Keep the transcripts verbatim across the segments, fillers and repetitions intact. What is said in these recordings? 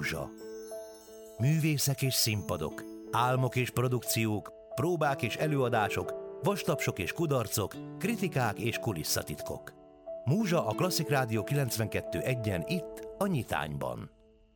Múzsa. Művészek és színpadok, álmok és produkciók, próbák és előadások, vastapsok és kudarcok, kritikák és kulisszatitkok. Múzsa a Klasszik Rádió kilencvenkettő egyen itt, a Nyitányban.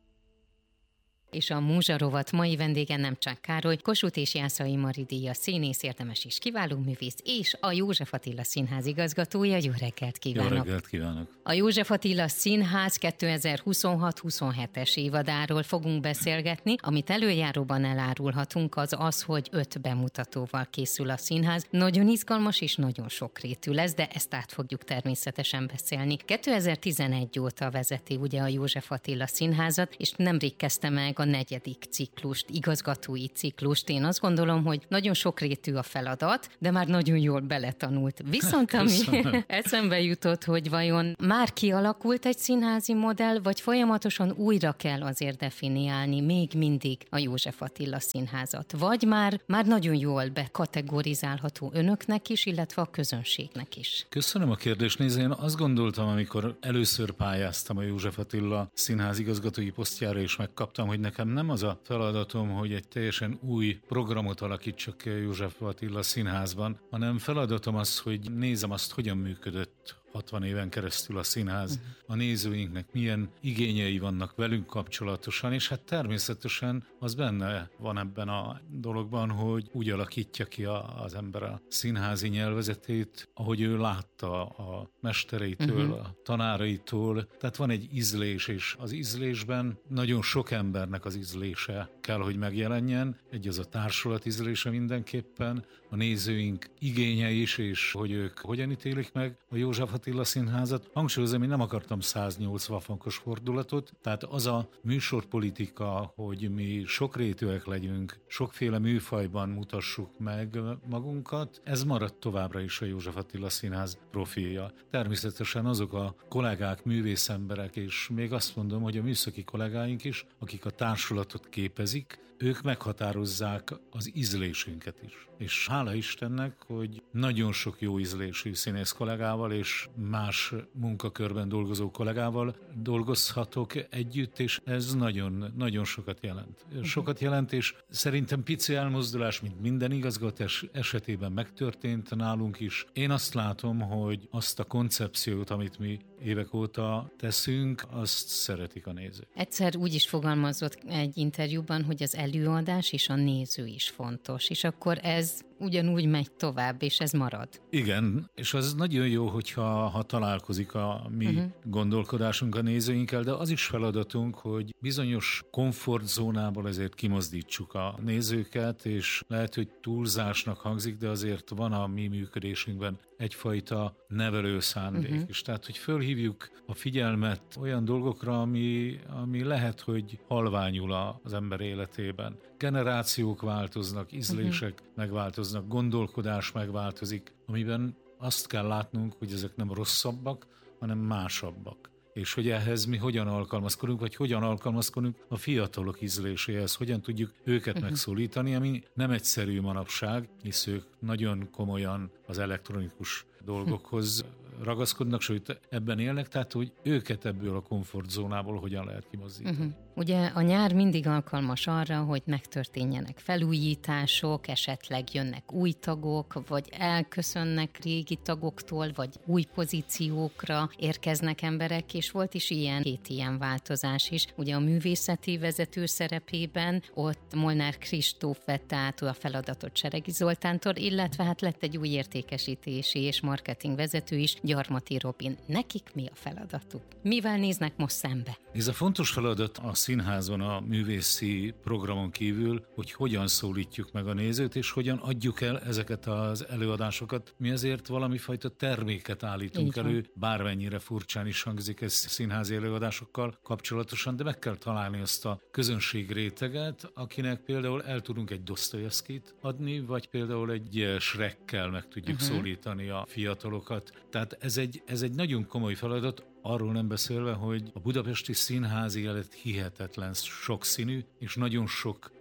És a Múzsa rovat mai vendége Nemcsák Károly, Kossuth és Jászai Mari díjas színész, érdemes és kiváló művész, és a József Attila Színház igazgatója. Jó reggelt kívánok! Jó reggelt kívánok! A József Attila Színház kétezer-huszonhat huszonhetes évadáról fogunk beszélgetni. Amit előjáróban elárulhatunk, az az, hogy öt bemutatóval készül a színház. Nagyon izgalmas és nagyon sokrétű lesz, de ezt át fogjuk természetesen beszélni. kétezer-tizenegy óta vezeti ugye a József Attila Színházat, és nemrég kezdte meg a negyedik ciklust, igazgatói ciklust. Én azt gondolom, hogy nagyon sokrétű a feladat, de már nagyon jól beletanult. Viszont ami eszembe jutott, hogy vajon már kialakult egy színházi modell, vagy folyamatosan újra kell azért definiálni még mindig a József Attila Színházat. Vagy már, már nagyon jól bekategorizálható önöknek is, illetve a közönségnek is. Köszönöm a kérdést. Nézd, én azt gondoltam, amikor először pályáztam a József Attila Színház igazgatói posztjára, és megkaptam, hogy nekem nem az a feladatom, hogy egy teljesen új programot alakítsak ki a József Attila Színházban, hanem feladatom az, hogy nézem azt, hogyan működött hatvan éven keresztül a színház, uh-huh. a nézőinknek milyen igényei vannak velünk kapcsolatosan, és hát természetesen az benne van ebben a dologban, hogy úgy alakítja ki a, az ember a színházi nyelvezetét, ahogy ő látta a mestereitől, uh-huh. a tanáraitól. Tehát van egy ízlés, és az ízlésben nagyon sok embernek az ízlése kell, hogy megjelenjen. Egy az a társulat ízlése mindenképpen, a nézőink igénye is, és hogy ők hogyan ítélik meg a József Attila Színházat. Hangsúlyozom, én nem akartam száznyolcvan fokos fordulatot, tehát az a műsorpolitika, hogy mi sokrétűek legyünk, sokféle műfajban mutassuk meg magunkat, ez maradt továbbra is a József Attila Színház profilja. Természetesen azok a kollégák, művészemberek, és még azt mondom, hogy a műszaki kollégáink is, akik a társulatot képezik, ők meghatározzák az ízlésünket is. És hála Istennek, hogy nagyon sok jó ízlésű színész kollégával és más munkakörben dolgozó kollégával dolgozhatok együtt, és ez nagyon, nagyon sokat jelent. Sokat jelent, és szerintem pici elmozdulás, mint minden igazgatás esetében megtörtént nálunk is. Én azt látom, hogy azt a koncepciót, amit mi évek óta teszünk, azt szeretik a nézők. Egyszer úgy is fogalmazott egy interjúban, hogy az előadás és a néző is fontos, és akkor ez ugyanúgy megy tovább, és ez marad. Igen, és az nagyon jó, hogyha ha találkozik a mi uh-huh. gondolkodásunk a nézőinkkel, de az is feladatunk, hogy bizonyos komfortzónából ezért kimozdítsuk a nézőket, és lehet, hogy túlzásnak hangzik, de azért van a mi működésünkben egyfajta nevelő szándék uh-huh. is. Tehát, hogy fölhívjuk a figyelmet olyan dolgokra, ami, ami lehet, hogy halványul az ember életében. Generációk változnak, ízlések uh-huh. megváltoznak, gondolkodás megváltozik, amiben azt kell látnunk, hogy ezek nem rosszabbak, hanem másabbak. És hogy ehhez mi hogyan alkalmazkodunk, vagy hogyan alkalmazkodunk a fiatalok ízléséhez, hogyan tudjuk őket uh-huh. megszólítani, ami nem egyszerű manapság, hisz ők nagyon komolyan az elektronikus dolgokhoz ragaszkodnak, sőt ebben élnek, tehát hogy őket ebből a komfortzónából hogyan lehet kimozdítani. Uh-huh. Ugye a nyár mindig alkalmas arra, hogy megtörténjenek felújítások, esetleg jönnek új tagok, vagy elköszönnek régi tagoktól, vagy új pozíciókra érkeznek emberek, és volt is ilyen, két ilyen változás is. Ugye a művészeti vezető szerepében ott Molnár Kristóf vette át a feladatot Seregi Zoltántól, illetve hát lett egy új értékesítési és marketing vezető is, Gyarmati Robin. Nekik mi a feladatuk? Mivel néznek most szembe? Ez a fontos feladat a színházon, a művészi programon kívül, hogy hogyan szólítjuk meg a nézőt, és hogyan adjuk el ezeket az előadásokat. Mi azért valami fajta terméket állítunk Igen. elő, bármennyire furcsán is hangzik ez színházi előadásokkal kapcsolatosan, de meg kell találni azt a közönség réteget, akinek például el tudunk egy Dosztojevszkit adni, vagy például egy Shrekkel meg tudjuk uh-huh. szólítani a fiatalokat. Tehát ez egy, ez egy nagyon komoly feladat, arról nem beszélve, hogy a budapesti színházi élet hihetetlen sokszínű, és nagyon sok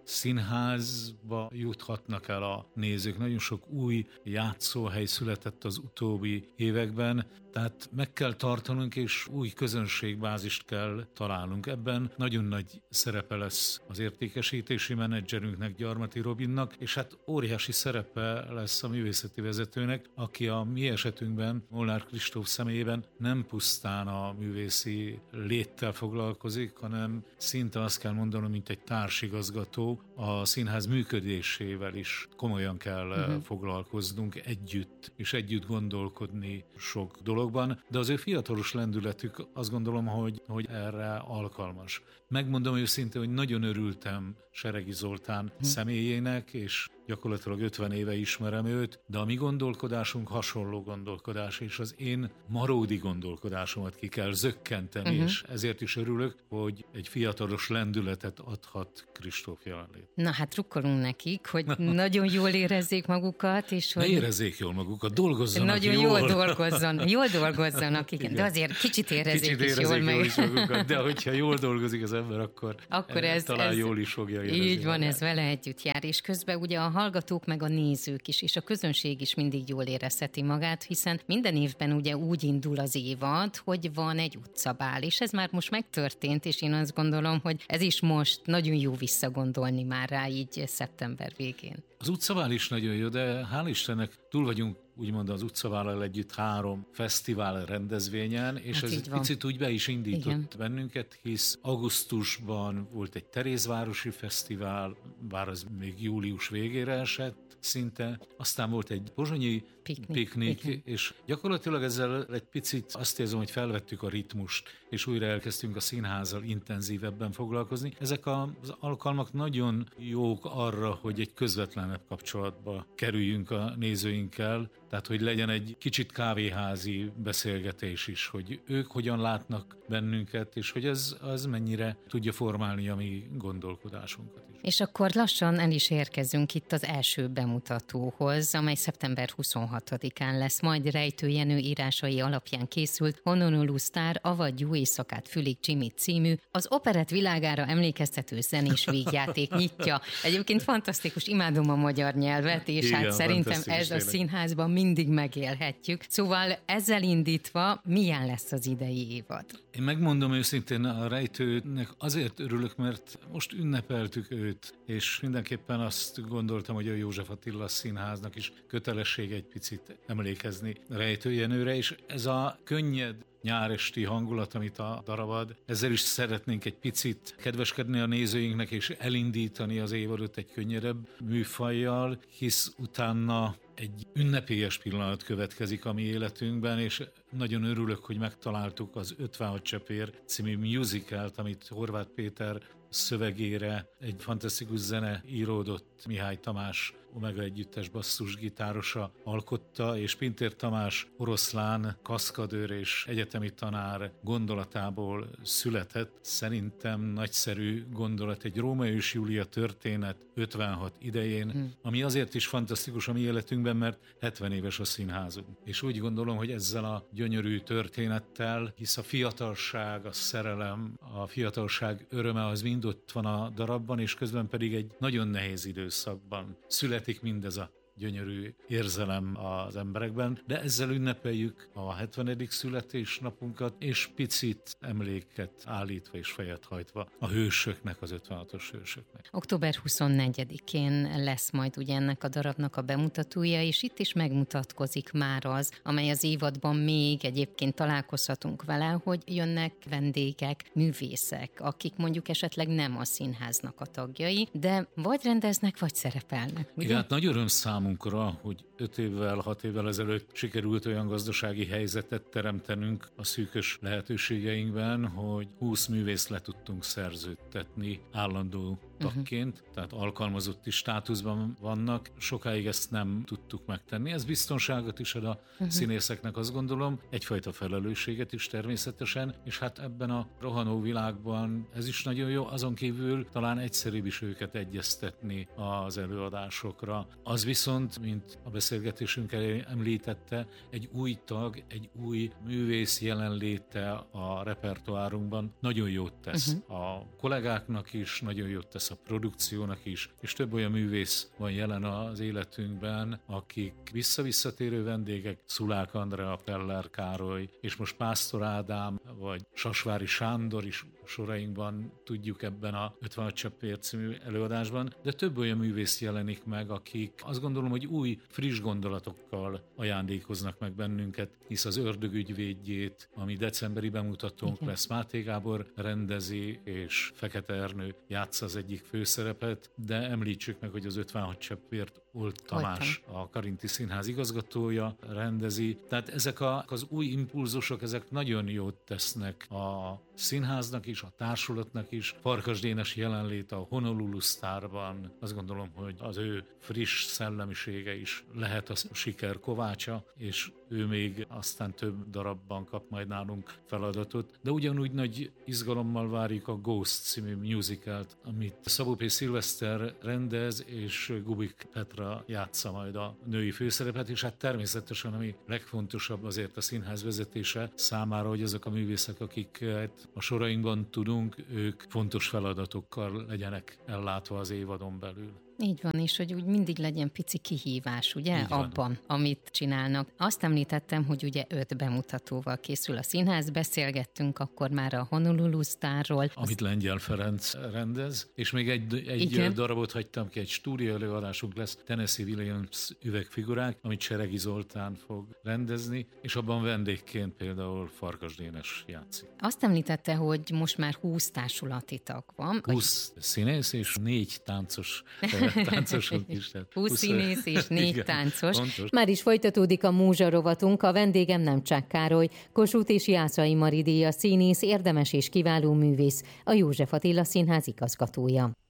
színházba juthatnak el a nézők. Nagyon sok új játszóhely született az utóbbi években, tehát meg kell tartanunk, és új közönségbázist kell találnunk. Ebben nagyon nagy szerepe lesz az értékesítési menedzserünknek, Gyarmati Robinnak, és hát óriási szerepe lesz a művészeti vezetőnek, aki a mi esetünkben, Molnár Kristóf személyében nem pusztán a művészi léttel foglalkozik, hanem szinte azt kell mondanom, mint egy társigazgató, a színház működésével is komolyan kell uh-huh. foglalkoznunk együtt, és együtt gondolkodni sok dologban, de az ő fiatalos lendületük azt gondolom, hogy, hogy erre alkalmas. Megmondom őszintén, hogy nagyon örültem Seregi Zoltán uh-huh. személyének, és gyakorlatilag ötven éve ismerem őt, de a mi gondolkodásunk hasonló gondolkodás, és az én maródi gondolkodásomat ki kell zökkenteni, uh-huh. és ezért is örülök, hogy egy fiatalos lendületet adhat Kristóf jelenlét. Na hát rukkolunk nekik, hogy nagyon jól érezzék magukat, és hogy... Ne érezzék jól magukat, dolgozzanak nagyon jól. Nagyon jól dolgozzon, jól dolgozzanak, igen, igen. De azért kicsit érezzék, kicsit is jól meg. Is magukat, de hogyha jól dolgozik az ember, akkor, akkor ez, talán ez, jól is fogja érezni. Így van, ez vele együtt jár, és közben ugye a hallgatók meg a nézők is, és a közönség is mindig jól érezheti magát, hiszen minden évben ugye úgy indul az évad, hogy van egy utcabál, és ez már most megtörtént, és én azt gondolom, hogy ez is most nagyon jó visszagondolni már rá így szeptember végén. Az utcabál is nagyon jó, de hál' Istennek túl vagyunk úgymond az utcabállal együtt három fesztivál rendezvényen, és hát ez egy van. Picit úgy be is indított Igen. bennünket, hisz augusztusban volt egy Terézvárosi fesztivál, bár az még július végére esett szinte, aztán volt egy pozsonyi piknik, piknik és gyakorlatilag ezzel egy picit azt érzem, hogy felvettük a ritmust, és újra elkezdtünk a színházzal intenzívebben foglalkozni. Ezek az alkalmak nagyon jók arra, hogy egy közvetlenebb kapcsolatba kerüljünk a nézőinkkel, tehát hogy legyen egy kicsit kávéházi beszélgetés is, hogy ők hogyan látnak bennünket, és hogy ez az mennyire tudja formálni a mi gondolkodásunkat is. És akkor lassan el is érkezünk itt az első bemutatóhoz, amely szeptember huszonhatodikán lesz, majd Rejtő Jenő írásai alapján készült Honolulu Sztár, avagy Jó éjszakát fülig Jimmy című, az operett világára emlékeztető zenés vígjáték nyitja. Egyébként fantasztikus, imádom a magyar nyelvet, és Igen, hát szerintem ez a színházban mindig megélhetjük. Szóval ezzel indítva milyen lesz az idei évad? Én megmondom őszintén, a Rejtőnek azért örülök, mert most ünnepeltük őt, és mindenképpen azt gondoltam, hogy a József Attila Színháznak is kötelessége egy picit emlékezni Rejtő Jenőre, és ez a könnyed nyáresti hangulat, amit a darab ad, ezzel is szeretnénk egy picit kedveskedni a nézőinknek, és elindítani az évadot egy könnyedebb műfajjal, hisz utána egy ünnepélyes pillanat következik a mi életünkben, és nagyon örülök, hogy megtaláltuk az ötvenhat Csepér című musicalt, amit Horváth Péter szövegére egy fantasztikus zene íródott, Mihály Tamás Omega együttes basszusgitárosa alkotta, és Pintér Tamás oroszlán, kaszkadőr és egyetemi tanár gondolatából született. Szerintem nagyszerű gondolat, egy Rómeó és Júlia történet ötvenhat idején, hmm. ami azért is fantasztikus a mi életünkben, mert hetven éves a színházunk. És úgy gondolom, hogy ezzel a gyönyörű történettel, hisz a fiatalság, a szerelem, a fiatalság öröme az mind ott van a darabban, és közben pedig egy nagyon nehéz időszakban születik mindez a gyönyörű érzelem az emberekben, de ezzel ünnepeljük a hetvenedik születésnapunkat, és picit emléket állítva és fejet hajtva a hősöknek, az ötvenhatos hősöknek. október huszonnegyedikén lesz majd ugye ennek a darabnak a bemutatója, és itt is megmutatkozik már az, amely az évadban még egyébként találkozhatunk vele, hogy jönnek vendégek, művészek, akik mondjuk esetleg nem a színháznak a tagjai, de vagy rendeznek, vagy szerepelnek. Ugye? Igen, hát nagy öröm számunkra, hogy öt évvel, hat évvel ezelőtt sikerült olyan gazdasági helyzetet teremtenünk a szűkös lehetőségeinkben, hogy húsz művész le tudtunk szerződtetni állandó tagként, uh-huh. tehát alkalmazotti státuszban vannak. Sokáig ezt nem tudtuk megtenni. Ez biztonságot is ad a uh-huh. színészeknek, azt gondolom, egyfajta felelősséget is természetesen, és hát ebben a rohanó világban ez is nagyon jó, azon kívül talán egyszerűbb is őket egyeztetni az előadásokra. Az viszont viszont, mint a beszélgetésünk elején említette, egy új tag, egy új művész jelenléte a repertoárunkban nagyon jót tesz. Uh-huh. A kollégáknak is, nagyon jót tesz a produkciónak is, és több olyan művész van jelen az életünkben, akik visszavisszatérő vendégek, Szulák Andrea, Peller Károly, és most Pásztor Ádám, vagy Sasvári Sándor is sorainkban tudjuk ebben a ötvenhat cseppért című előadásban, de több olyan művész jelenik meg, akik azt gondolom, hogy új, friss gondolatokkal ajándékoznak meg bennünket, hisz az Ördög ügyvédjét, ami decemberi bemutatónk Igen. lesz, Máté Gábor rendezi, és Fekete Ernő játsza az egyik főszerepet, de említsük meg, hogy az ötvenhat cseppért Olt Tamás, a Karinti Színház igazgatója rendezi. Tehát ezek a, az új impulzusok, ezek nagyon jót tesznek a színháznak is, a társulatnak is. Farkas Dénes jelenléte a Honolulu Sztárban, azt gondolom, hogy az ő friss szellemisége is lehet a siker kovácsa, és ő még aztán több darabban kap majd nálunk feladatot. De ugyanúgy nagy izgalommal várjuk a Ghost című musicalt, amit Szabó P. Szilveszter rendez, és Gubik Petra játsza majd a női főszerepet, és hát természetesen, ami legfontosabb azért a színház vezetése számára, hogy azok a művészek, akiket a sorainkban tudunk, ők fontos feladatokkal legyenek ellátva az évadon belül. Így van, és hogy úgy mindig legyen pici kihívás, ugye, abban, amit csinálnak. Azt említettem, hogy ugye öt bemutatóval készül a színház, beszélgettünk akkor már a Honolulu Sztárról. Amit Lengyel Ferenc rendez, és még egy, egy darabot hagytam ki, egy stúdió előadásunk lesz, Tennessee Williams üvegfigurák, amit Seregi Zoltán fog rendezni, és abban vendégként például Farkas Dénes játszik. Azt említette, hogy most már húsz társulati tag van. húsz vagy... színész és négy táncos táncosunk is. húsz színész és négy igen, táncos. Pontos. Már is folytatódik a Múzsa rovatunk, a vendégem Nemcsák Károly, Kossuth és Jászai Mari díjas színész, érdemes és kiváló művész, a József Attila Színház igazgatója.